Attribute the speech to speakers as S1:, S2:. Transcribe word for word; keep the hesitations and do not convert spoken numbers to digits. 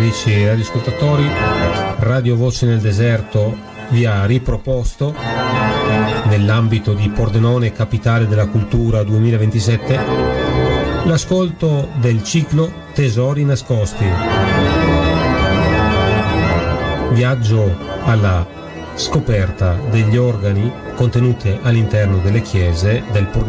S1: amici radioascoltatori, Radio Voce nel Deserto vi ha riproposto, nell'ambito di Pordenone Capitale della Cultura duemilaventisette, l'ascolto del ciclo Tesori nascosti. Viaggio alla scoperta degli organi contenuti all'interno delle chiese del Pordenone